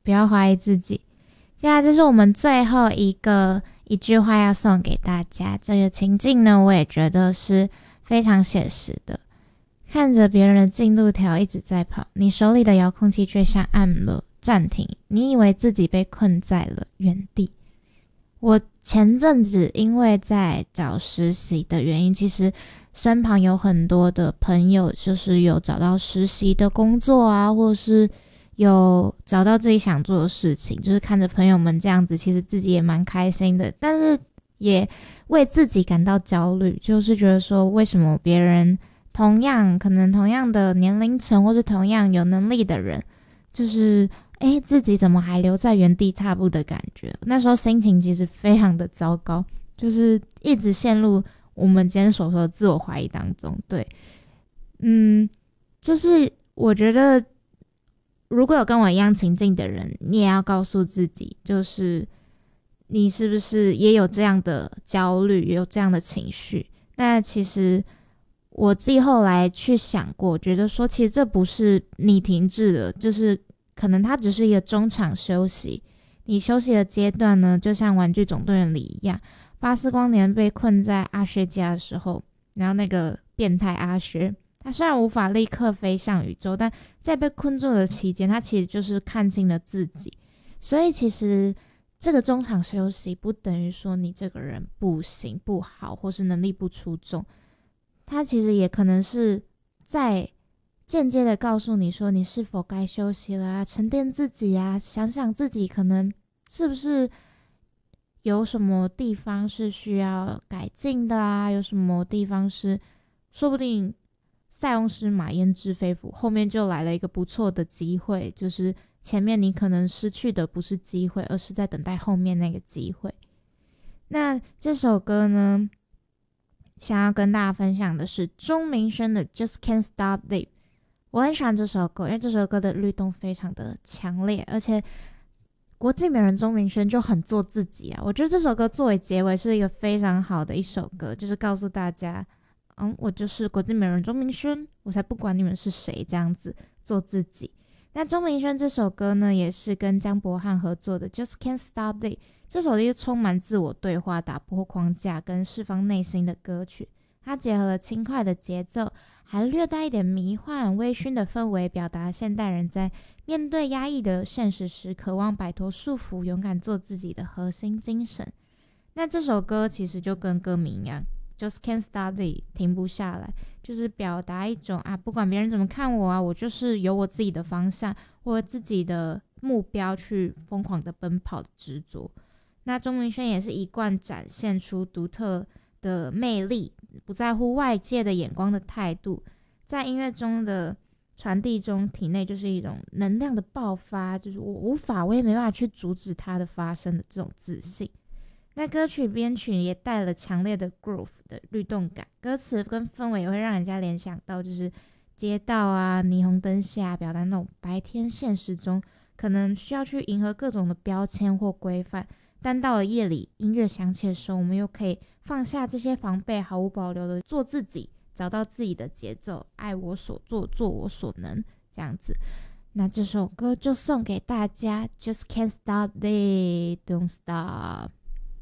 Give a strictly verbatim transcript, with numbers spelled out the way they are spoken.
不要怀疑自己。接下来这是我们最后一个一句话要送给大家，这个情境呢，我也觉得是非常写实的。看着别人的进度条一直在跑，你手里的遥控器却像按了暂停，你以为自己被困在了原地。我前阵子因为在找实习的原因，其实身旁有很多的朋友就是有找到实习的工作啊，或是有找到自己想做的事情，就是看着朋友们这样子，其实自己也蛮开心的，但是也为自己感到焦虑，就是觉得说为什么别人同样可能同样的年龄层或是同样有能力的人，就是诶自己怎么还留在原地踏步的感觉。那时候心情其实非常的糟糕，就是一直陷入我们今天所说的自我怀疑当中。对，嗯，就是我觉得如果有跟我一样情境的人，你也要告诉自己，就是你是不是也有这样的焦虑，也有这样的情绪。那其实我自己后来去想过，觉得说其实这不是你停滞的，就是可能它只是一个中场休息。你休息的阶段呢，就像玩具总动员里一样，巴斯光年被困在阿薛家的时候，然后那个变态阿薛，他虽然无法立刻飞向宇宙，但在被困住的期间，他其实就是看清了自己。所以其实这个中场休息不等于说你这个人不行不好，或是能力不出众，他其实也可能是在间接的告诉你说，你是否该休息了啊，沉淀自己啊，想想自己可能是不是有什么地方是需要改进的啊，有什么地方是说不定塞翁失马焉知非福，后面就来了一个不错的机会，就是前面你可能失去的不是机会，而是在等待后面那个机会。那这首歌呢，想要跟大家分享的是钟明轩的 Just Can't Stop It。 我很喜欢这首歌，因为这首歌的律动非常的强烈，而且国际美人钟明轩就很做自己啊。我觉得这首歌作为结尾是一个非常好的一首歌，就是告诉大家嗯，我就是国际美人钟明轩，我才不管你们是谁，这样子做自己。那钟明轩这首歌呢，也是跟江柏翰合作的 Just Can't Stop It。 这首是充满自我对话、打破框架跟释放内心的歌曲，它结合了轻快的节奏，还略带一点迷幻微醺的氛围，表达现代人在面对压抑的现实时渴望摆脱束缚、勇敢做自己的核心精神。那这首歌其实就跟歌名一样，Just Can't Stop It， 停不下来，就是表达一种啊，不管别人怎么看我啊，我就是有我自己的方向或者自己的目标去疯狂的奔跑的执着。那钟明轩也是一贯展现出独特的魅力，不在乎外界的眼光的态度，在音乐中的传递中，体内就是一种能量的爆发，就是我无法，我也没办法去阻止它的发生的这种自信。那歌曲编曲也带了强烈的 groove 的律动感，歌词跟氛围也会让人家联想到就是街道啊、霓虹灯下，表达那种白天现实中可能需要去迎合各种的标签或规范，但到了夜里音乐响起的时候，我们又可以放下这些防备，毫无保留的做自己，找到自己的节奏，爱我所做，做我所能，这样子。那这首歌就送给大家， Just Can't Stop It, Don't Stop。